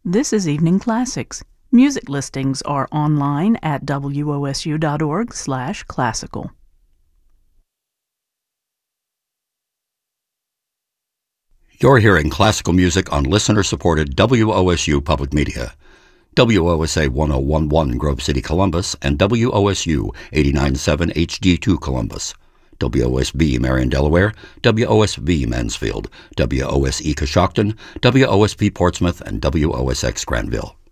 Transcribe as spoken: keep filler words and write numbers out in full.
This is Evening Classics. Music listings are online at W O S U dot org slash classical. You're hearing classical music on listener-supported W O S U Public Media. W O S A one oh one point one Grove City, Columbus, and W O S U eighty-nine point seven H D two Columbus. W O S B Marion, Delaware, W O S V Mansfield, W O S E Coshocton, W O S P Portsmouth, and W O S X Granville.